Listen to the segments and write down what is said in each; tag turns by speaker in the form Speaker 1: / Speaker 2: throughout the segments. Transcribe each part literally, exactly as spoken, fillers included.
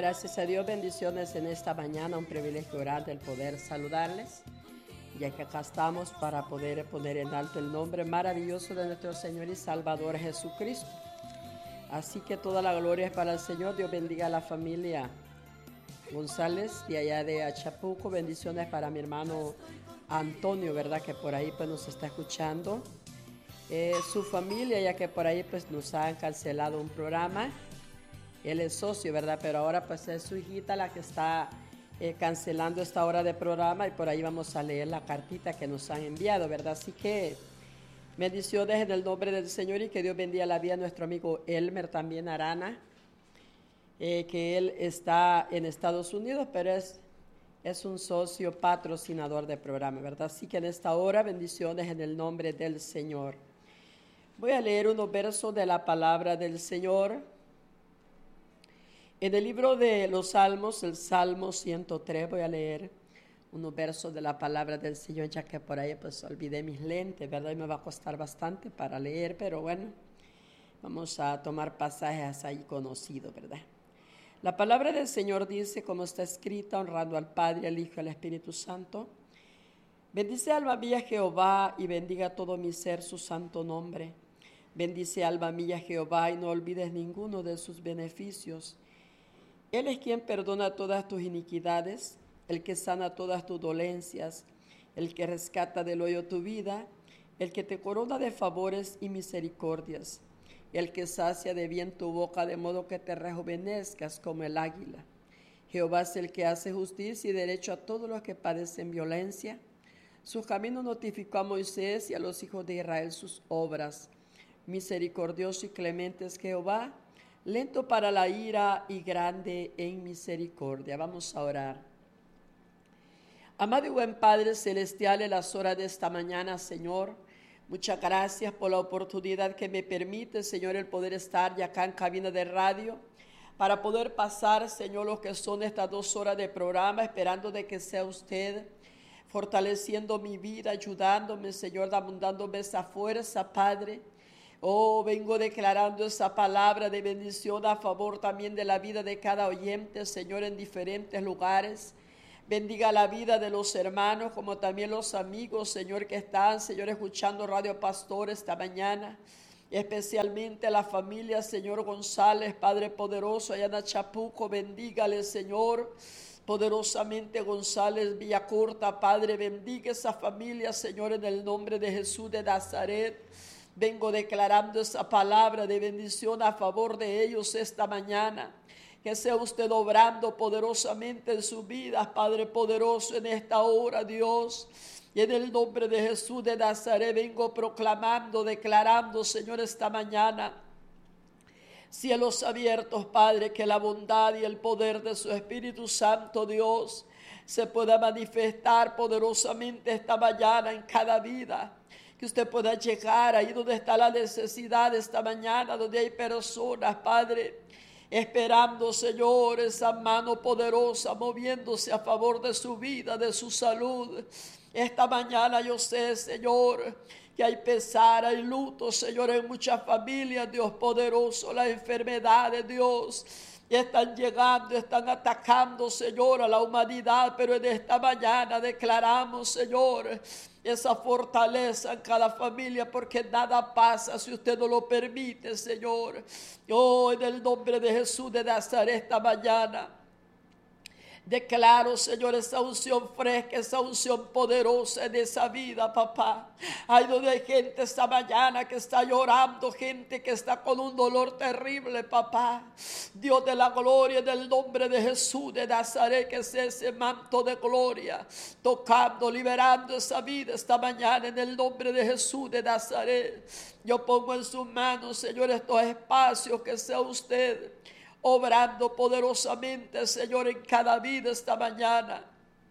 Speaker 1: gracias a Dios, bendiciones en esta mañana, un privilegio grande el poder saludarles, ya que acá estamos para poder poner en alto el nombre maravilloso de nuestro Señor y Salvador Jesucristo. Así que toda la gloria es para el Señor. Dios bendiga a la familia González de allá de Achapuco. Bendiciones para mi hermano Antonio, ¿verdad? Que por ahí pues nos está escuchando. Eh, su familia, ya que por ahí pues nos han cancelado un programa. Él es socio, ¿verdad? Pero ahora pues es su hijita la que está eh, cancelando esta hora de programa, y por ahí vamos a leer la cartita que nos han enviado, ¿verdad? Así que bendiciones en el nombre del Señor, y que Dios bendiga la vida de nuestro amigo Elmer también Arana, eh, que él está en Estados Unidos, pero es, es un socio patrocinador del programa, ¿verdad? Así que en esta hora bendiciones en el nombre del Señor. Voy a leer unos versos de la palabra del Señor. En el libro de los Salmos, el Salmo ciento tres, voy a leer unos versos de la palabra del Señor, ya que por ahí pues olvidé mis lentes, ¿verdad? Y me va a costar bastante para leer, pero bueno, vamos a tomar pasajes ahí conocidos, ¿verdad? La palabra del Señor dice, como está escrita, honrando al Padre, al Hijo y al Espíritu Santo. Bendice alma mía Jehová, y bendiga todo mi ser su santo nombre. Bendice alma mía Jehová, y no olvides ninguno de sus beneficios. Él es quien perdona todas tus iniquidades, el que sana todas tus dolencias, el que rescata del hoyo tu vida, el que te corona de favores y misericordias, el que sacia de bien tu boca de modo que te rejuvenezcas como el águila. Jehová es el que hace justicia y derecho a todos los que padecen violencia. Su camino notificó a Moisés y a los hijos de Israel sus obras. Misericordioso y clemente es Jehová, lento para la ira y grande en misericordia. Vamos a orar. Amado y buen Padre Celestial, en las horas de esta mañana, Señor, muchas gracias por la oportunidad que me permite, Señor, el poder estar ya acá en cabina de radio, para poder pasar, Señor, lo que son estas dos horas de programa, esperando de que sea usted fortaleciendo mi vida, ayudándome, Señor, dándome esa fuerza, Padre. Oh, vengo declarando esa palabra de bendición a favor también de la vida de cada oyente, Señor, en diferentes lugares. Bendiga la vida de los hermanos, como también los amigos, Señor, que están, Señor, escuchando Radio Pastor esta mañana. Especialmente la familia, Señor González, Padre poderoso, allá en Achapuco. Bendígale, Señor, poderosamente González Villacorta, Padre. Bendiga esa familia, Señor, en el nombre de Jesús de Nazaret. Vengo declarando esa palabra de bendición a favor de ellos esta mañana. Que sea usted obrando poderosamente en sus vidas, Padre poderoso, en esta hora, Dios. Y en el nombre de Jesús de Nazaret vengo proclamando, declarando, Señor, esta mañana. Cielos abiertos, Padre, que la bondad y el poder de su Espíritu Santo, Dios, se pueda manifestar poderosamente esta mañana en cada vida. Que usted pueda llegar ahí donde está la necesidad esta mañana, donde hay personas, Padre, esperando, Señor, esa mano poderosa moviéndose a favor de su vida, de su salud. Esta mañana yo sé, Señor, que hay pesar, hay luto, Señor, en muchas familias, Dios poderoso. Las enfermedades, Dios, están llegando, están atacando, Señor, a la humanidad, pero en esta mañana declaramos, Señor, esa fortaleza en cada familia, porque nada pasa si usted no lo permite, Señor. Oh, en el nombre de Jesús de Nazaret esta mañana declaro, Señor, esa unción fresca, esa unción poderosa en esa vida, papá. Hay donde hay gente esta mañana que está llorando, gente que está con un dolor terrible, papá. Dios de la gloria, en el nombre de Jesús de Nazaret, que sea ese manto de gloria, tocando, liberando esa vida esta mañana, en el nombre de Jesús de Nazaret. Yo pongo en sus manos, Señor, estos espacios, que sea usted obrando poderosamente, Señor, en cada vida esta mañana.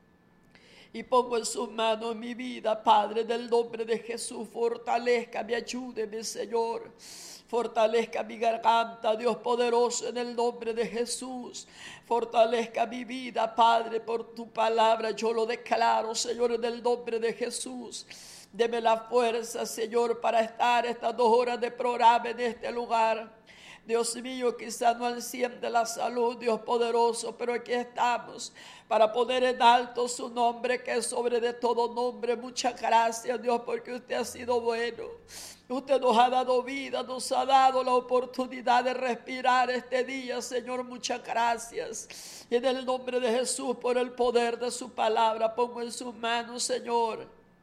Speaker 1: Y pongo en sus manos mi vida, Padre, del nombre de Jesús. Fortalezca, ayúdeme, Señor. Fortalezca mi garganta, Dios poderoso, en el nombre de Jesús. Fortalezca mi vida, Padre, por tu palabra. Yo lo declaro, Señor, en el nombre de Jesús. Deme la fuerza, Señor, para estar estas dos horas de programa en este lugar. Dios mío, quizá no al cien de la salud, Dios poderoso, pero aquí estamos para poner en alto su nombre, que es sobre de todo nombre. Muchas gracias, Dios, porque usted ha sido bueno. Usted nos ha dado vida, nos ha dado la oportunidad de respirar este día, Señor. Muchas gracias. En el nombre de Jesús, por el poder de su palabra, pongo en sus manos, Señor,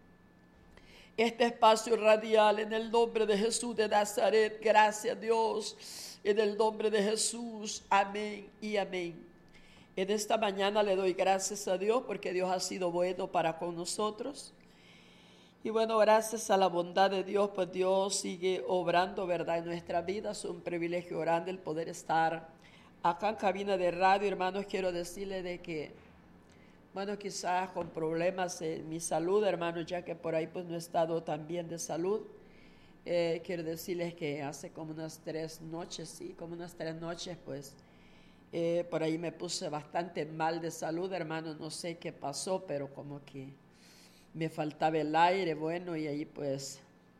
Speaker 1: este espacio radial, en el nombre de Jesús de Nazaret. Gracias, Dios, en el nombre de Jesús. Amén y amén. En esta mañana le doy gracias a Dios porque Dios ha sido bueno para con nosotros. Y bueno, gracias a la bondad de Dios, pues Dios sigue obrando, ¿verdad?, en nuestra vida. Es un privilegio grande el poder estar acá en cabina de radio. Hermanos, quiero decirles de que, bueno, quizás con problemas en mi salud, hermanos, ya que por ahí pues no he estado tan bien de salud. Eh, quiero decirles que hace como unas tres noches, sí, como unas tres noches, pues, eh, por ahí me puse bastante mal de salud, hermanos. No sé qué pasó, pero como que me faltaba el aire, bueno, y ahí pues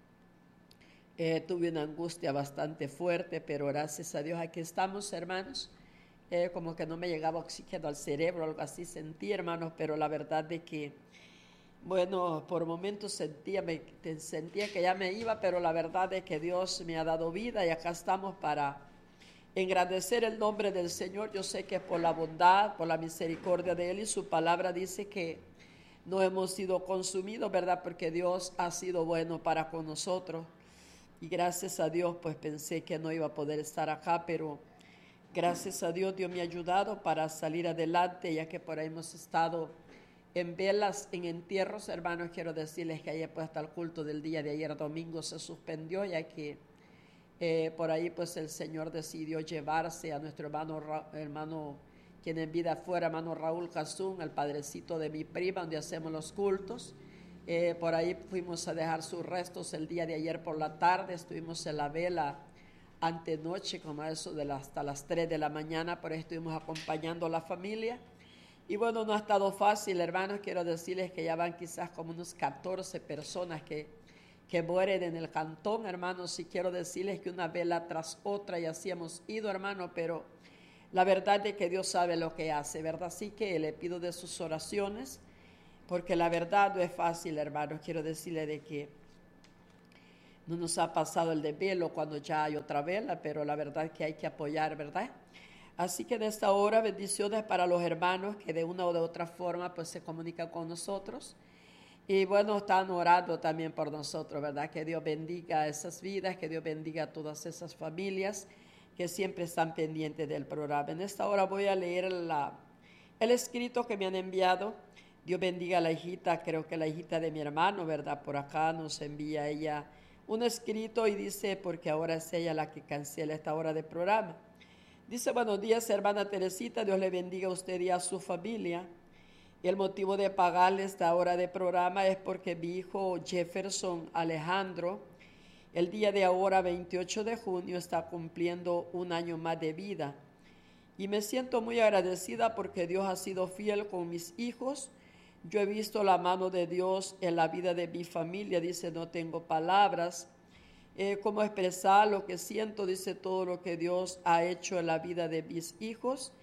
Speaker 1: eh, tuve una angustia bastante fuerte, pero gracias a Dios aquí estamos, hermanos. Eh, como que no me llegaba oxígeno al cerebro, algo así sentí, hermanos, pero la verdad de que, bueno, por momentos sentía, me, sentía que ya me iba, pero la verdad es que Dios me ha dado vida y acá estamos para engrandecer el nombre del Señor. Yo sé que es por la bondad, por la misericordia de Él, y su palabra dice que no hemos sido consumidos, ¿verdad? Porque Dios ha sido bueno para con nosotros. Y gracias a Dios, pues pensé que no iba a poder estar acá, pero gracias a Dios, Dios me ha ayudado para salir adelante, ya que por ahí hemos estado en velas, en entierros, hermanos. Quiero decirles que ayer pues hasta el culto del día de ayer domingo se suspendió, ya que eh, por ahí pues el Señor decidió llevarse a nuestro hermano, hermano quien en vida fuera, hermano Raúl Cazún, el padrecito de mi prima, donde hacemos los cultos. Eh, por ahí fuimos a dejar sus restos el día de ayer por la tarde. Estuvimos en la vela antenoche, como eso de la, hasta las tres de la mañana. Por ahí estuvimos acompañando a la familia. Y bueno, no ha estado fácil, hermanos. Quiero decirles que ya van quizás como unos catorce personas que, que mueren en el cantón, hermanos. Y quiero decirles que una vela tras otra y así hemos ido, hermanos, pero la verdad es que Dios sabe lo que hace, ¿verdad? Así que le pido de sus oraciones, porque la verdad no es fácil, hermanos. Quiero decirle de que no nos ha pasado el desvelo cuando ya hay otra vela, pero la verdad es que hay que apoyar, ¿verdad? Así que de esta hora, bendiciones para los hermanos que de una o de otra forma pues se comunican con nosotros. Y bueno, están orando también por nosotros, ¿verdad? Que Dios bendiga esas vidas, que Dios bendiga a todas esas familias que siempre están pendientes del programa. En esta hora voy a leer la, el escrito que me han enviado. Dios bendiga a la hijita, creo que la hijita de mi hermano, ¿verdad? Por acá nos envía ella un escrito y dice, porque ahora es ella la que cancela esta hora de programa. Dice, buenos días, hermana Teresita, Dios le bendiga a usted y a su familia. Y el motivo de pagarle esta hora de programa es porque mi hijo Jefferson Alejandro, el día de ahora, veintiocho de junio, está cumpliendo un año más de vida. Y me siento muy agradecida porque Dios ha sido fiel con mis hijos. Yo he visto la mano de Dios en la vida de mi familia. Dice, no tengo palabras. Eh, cómo expresar lo que siento. Dice, todo lo que Dios ha hecho en la vida de mis hijos.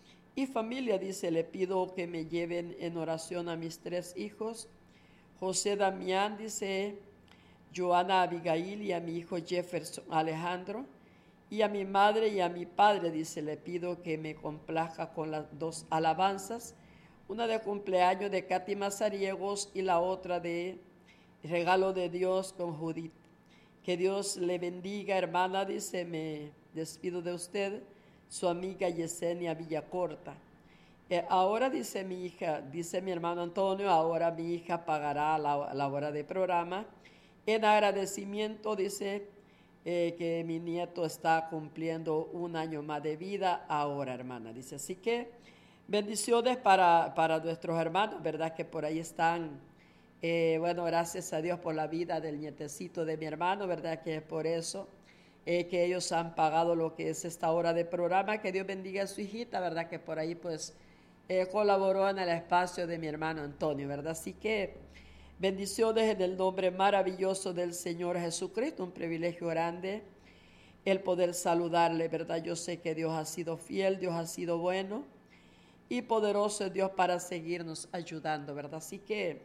Speaker 1: Y familia, dice, le pido que me lleven en oración a mis tres hijos. José Damián, dice, Joana Abigail y a mi hijo Jefferson Alejandro, y a mi madre y a mi padre, dice, le pido que me complazca con las dos alabanzas, una de cumpleaños de Katy Mazariegos y la otra de regalo de Dios con Judith. Que Dios le bendiga, hermana, dice, me despido de usted, su amiga Yesenia Villacorta. Eh, ahora dice mi hija, dice mi hermano Antonio, ahora mi hija pagará la, la hora de programa. En agradecimiento, dice eh, que mi nieto está cumpliendo un año más de vida ahora, hermana. Dice, así que bendiciones para, para nuestros hermanos, ¿verdad? Que por ahí están. Eh, bueno, gracias a Dios por la vida del nietecito de mi hermano, ¿verdad? Que es por eso eh, que ellos han pagado lo que es esta hora de programa. Que Dios bendiga a su hijita, ¿verdad? Que por ahí pues eh, colaboró en el espacio de mi hermano Antonio, ¿verdad? Así que bendiciones en el nombre maravilloso del Señor Jesucristo, un privilegio grande el poder saludarle, ¿verdad? Yo sé que Dios ha sido fiel, Dios ha sido bueno y poderoso es Dios para seguirnos ayudando, ¿verdad? Así que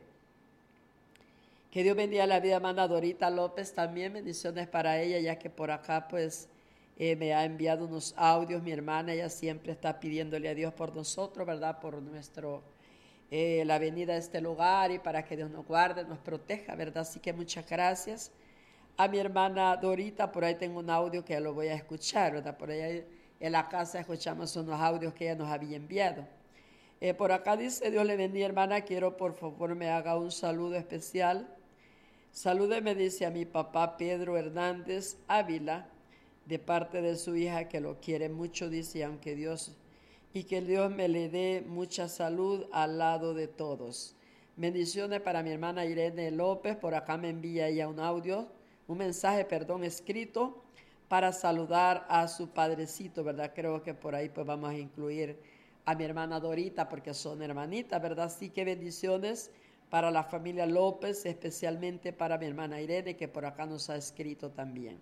Speaker 1: que Dios bendiga la vida de hermana Dorita López también, bendiciones para ella, ya que por acá pues eh, me ha enviado unos audios, mi hermana, ella siempre está pidiéndole a Dios por nosotros, ¿verdad? Por nuestro, eh, la venida a este lugar y para que Dios nos guarde, nos proteja, ¿verdad? Así que muchas gracias. A mi hermana Dorita, por ahí tengo un audio que lo voy a escuchar, ¿verdad? Por ahí en la casa escuchamos unos audios que ella nos había enviado. Eh, por acá dice, Dios le bendiga, hermana, quiero por favor me haga un saludo especial. Salúdeme, dice, a mi papá Pedro Hernández Ávila, de parte de su hija que lo quiere mucho, dice, aunque Dios, y que Dios me le dé mucha salud al lado de todos. Bendiciones para mi hermana Irene López, por acá me envía ella un audio, un mensaje, perdón, escrito para saludar a su padrecito, ¿verdad? Creo que por ahí pues vamos a incluir a mi hermana Dorita porque son hermanitas, ¿verdad? Así que bendiciones para la familia López, especialmente para mi hermana Irene, que por acá nos ha escrito también.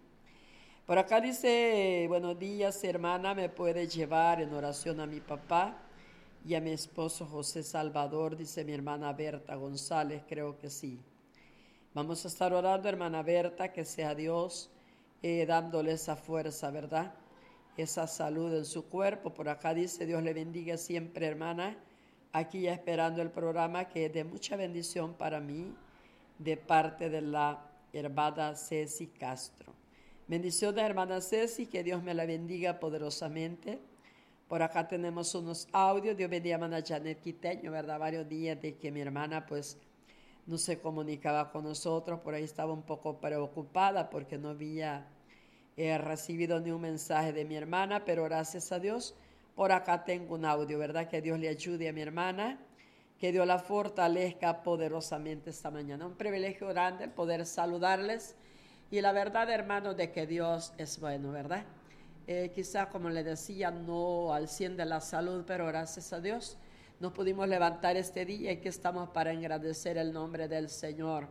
Speaker 1: Por acá dice, buenos días, hermana, ¿me puede llevar en oración a mi papá y a mi esposo José Salvador? Dice mi hermana Berta González, creo que sí. Vamos a estar orando, hermana Berta, que sea Dios eh, dándole esa fuerza, ¿verdad? Esa salud en su cuerpo. Por acá dice, Dios le bendiga siempre, hermana. Aquí ya esperando el programa que es de mucha bendición para mí, de parte de la hermana Ceci Castro. Bendiciones, hermana Ceci, que Dios me la bendiga poderosamente. Por acá tenemos unos audios. Dios bendiga a hermana Janet Quiteño, ¿verdad? Varios días de que mi hermana, pues, no se comunicaba con nosotros. Por ahí estaba un poco preocupada porque no había eh, recibido ni un mensaje de mi hermana, pero gracias a Dios, por acá tengo un audio, ¿verdad? Que Dios le ayude a mi hermana, que Dios la fortalezca poderosamente esta mañana. Un privilegio grande el poder saludarles y la verdad, hermanos, de que Dios es bueno, ¿verdad? Eh, quizá, como le decía, no al cien de la salud, pero gracias a Dios nos pudimos levantar este día y que estamos para engrandecer el nombre del Señor.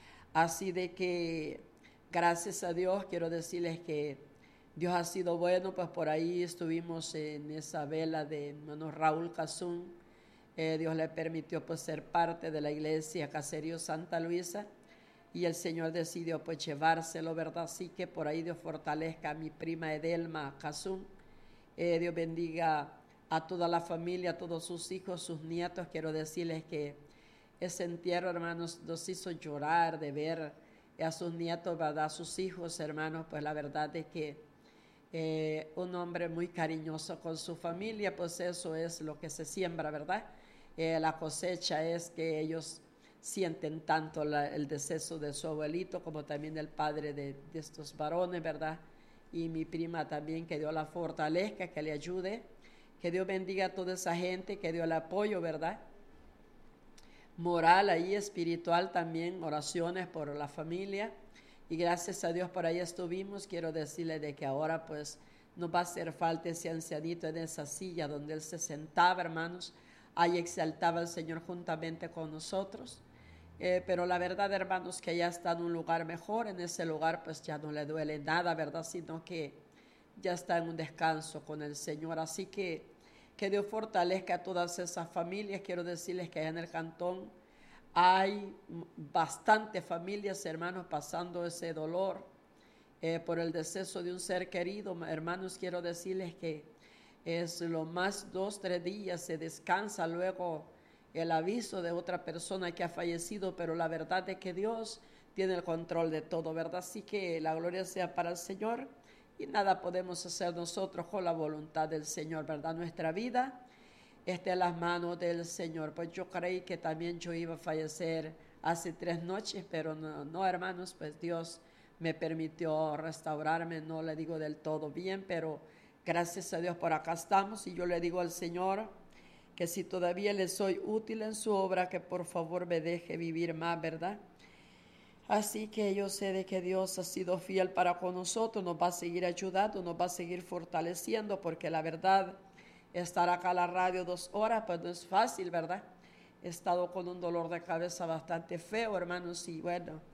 Speaker 1: Así de que, gracias a Dios, quiero decirles que Dios ha sido bueno, pues por ahí estuvimos en esa vela de hermano Raúl Cazún. Eh, Dios le permitió pues ser parte de la iglesia Caserío Santa Luisa y el Señor decidió pues llevárselo, ¿verdad? Así que por ahí Dios fortalezca a mi prima Edelma Cazún. Eh, Dios bendiga a toda la familia, a todos sus hijos, sus nietos. Quiero decirles que ese entierro, hermanos, nos hizo llorar de ver a sus nietos, ¿verdad? A sus hijos, hermanos, pues la verdad es que eh, un hombre muy cariñoso con su familia, pues eso es lo que se siembra, ¿verdad? Eh, la cosecha es que ellos sienten tanto la, el deceso de su abuelito como también el padre de, de estos varones, ¿verdad? Y mi prima también, que Dios la fortalezca, que le ayude, que Dios bendiga a toda esa gente, que Dios le apoyo, ¿verdad? Moral ahí, espiritual también, oraciones por la familia. Y gracias a Dios por ahí estuvimos. Quiero decirle de que ahora pues nos va a hacer falta ese ancianito en esa silla donde él se sentaba, hermanos. Ahí exaltaba al Señor juntamente con nosotros. Eh, pero la verdad, hermanos, que ya está en un lugar mejor. En ese lugar pues ya no le duele nada, ¿verdad? Sino que ya está en un descanso con el Señor. Así que que Dios fortalezca a todas esas familias. Quiero decirles que allá en el cantón hay bastantes familias, hermanos, pasando ese dolor eh, por el deceso de un ser querido. Hermanos, quiero decirles que es lo más dos, tres días, se descansa luego el aviso de otra persona que ha fallecido, pero la verdad es que Dios tiene el control de todo, ¿verdad? Así que la gloria sea para el Señor. Y nada podemos hacer nosotros con la voluntad del Señor, ¿verdad? Nuestra vida está en las manos del Señor. Pues yo creí que también yo iba a fallecer hace tres noches, pero no, no, hermanos, pues Dios me permitió restaurarme. No le digo del todo bien, pero gracias a Dios por acá estamos. Y yo le digo al Señor que si todavía le soy útil en su obra, que por favor me deje vivir más, ¿verdad? Así que yo sé de que Dios ha sido fiel para con nosotros, nos va a seguir ayudando, nos va a seguir fortaleciendo, porque la verdad, estar acá a la radio dos horas, pues no es fácil, ¿verdad? He estado con un dolor de cabeza bastante feo, hermanos, y bueno,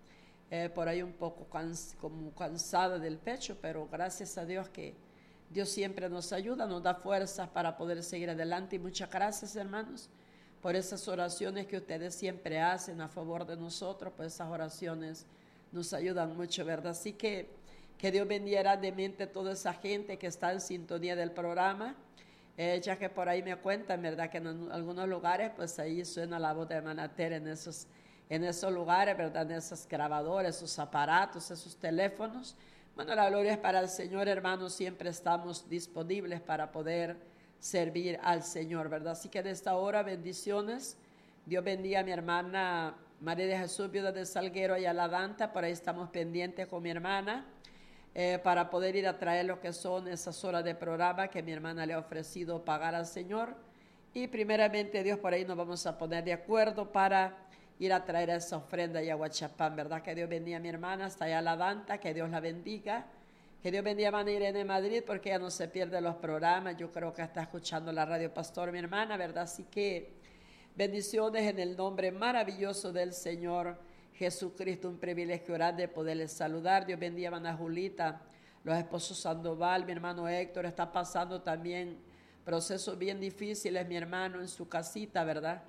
Speaker 1: eh, por ahí un poco cans como cansada del pecho, pero gracias a Dios que Dios siempre nos ayuda, nos da fuerzas para poder seguir adelante. Y muchas gracias, hermanos, por esas oraciones que ustedes siempre hacen a favor de nosotros, pues esas oraciones nos ayudan mucho, ¿verdad? Así que que Dios bendiga grandemente a toda esa gente que está en sintonía del programa, eh, ya que por ahí me cuentan, ¿verdad? Que en algunos lugares, pues ahí suena la voz de hermana Tere en esos, en esos lugares, ¿verdad? En esos grabadores, esos aparatos, esos teléfonos. Bueno, la gloria es para el Señor, hermanos, siempre estamos disponibles para poder servir al Señor, ¿verdad? Así que en esta hora, bendiciones. Dios bendiga a mi hermana María de Jesús, viuda de Salguero y a la Danta. Por ahí estamos pendientes con mi hermana eh, para poder ir a traer lo que son esas horas de programa que mi hermana le ha ofrecido pagar al Señor. Y primeramente, Dios, por ahí nos vamos a poner de acuerdo para ir a traer esa ofrenda y a Huachapán, ¿verdad? Que Dios bendiga a mi hermana hasta allá a la Danta, que Dios la bendiga. Que Dios bendiga a María Irene Madrid, porque ella no se pierde los programas. Yo creo que está escuchando la radio Pastor, mi hermana, ¿verdad? Así que bendiciones en el nombre maravilloso del Señor Jesucristo. Un privilegio grande poderles saludar. Dios bendiga a Ana Julita, los esposos Sandoval, mi hermano Héctor. Está pasando también procesos bien difíciles, mi hermano, en su casita, ¿verdad?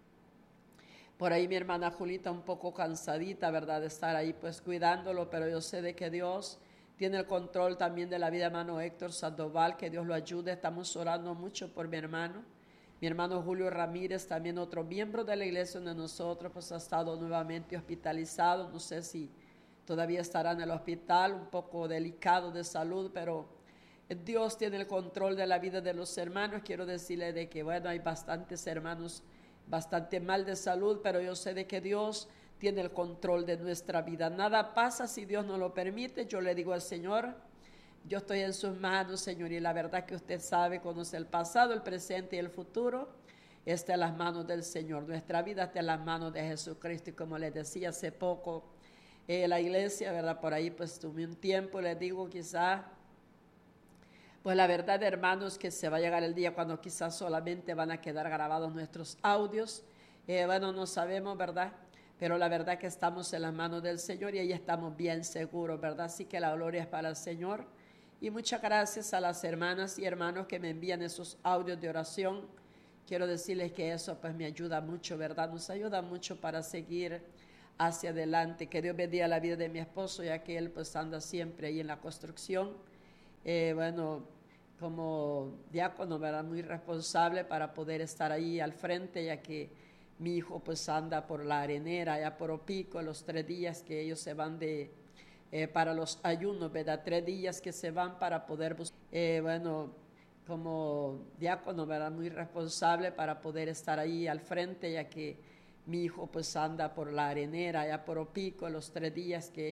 Speaker 1: Por ahí mi hermana Julita un poco cansadita, ¿verdad? De estar ahí pues cuidándolo, pero yo sé de que Dios tiene el control también de la vida de hermano Héctor Sandoval, que Dios lo ayude. Estamos orando mucho por mi hermano. Mi hermano Julio Ramírez, también otro miembro de la iglesia de nosotros, pues ha estado nuevamente hospitalizado. No sé si todavía estará en el hospital, un poco delicado de salud, pero Dios tiene el control de la vida de los hermanos. Quiero decirle de que, bueno, hay bastantes hermanos bastante mal de salud, pero yo sé de que Dios tiene el control de nuestra vida. Nada pasa si Dios no lo permite. Yo le digo al Señor, yo estoy en sus manos, Señor, y la verdad que usted sabe, conoce el pasado, el presente y el futuro. Está en las manos del Señor. Nuestra vida está en las manos de Jesucristo. Y como les decía hace poco, eh, la iglesia, ¿verdad? Por ahí pues tuve un tiempo, les digo, quizás, pues la verdad, hermanos, que se va a llegar el día cuando quizás solamente van a quedar grabados nuestros audios. Eh, bueno, no sabemos, ¿verdad? Pero la verdad que estamos en las manos del Señor y ahí estamos bien seguros, ¿verdad? Así que la gloria es para el Señor. Y muchas gracias a las hermanas y hermanos que me envían esos audios de oración. Quiero decirles que eso pues me ayuda mucho, ¿verdad? Nos ayuda mucho para seguir hacia adelante. Que Dios bendiga la vida de mi esposo, ya que él pues anda siempre ahí en la construcción. Eh, bueno, como diácono, ¿verdad? Muy responsable para poder estar ahí al frente, ya que mi hijo pues anda por la arenera, allá por Opico, los tres días que ellos se van de, eh, para los ayunos, ¿verdad? Tres días que se van para poder buscar, eh, bueno, como diácono, ¿verdad? Muy responsable para poder estar ahí al frente, ya que mi hijo pues anda por la arenera, allá por Opico, los tres días que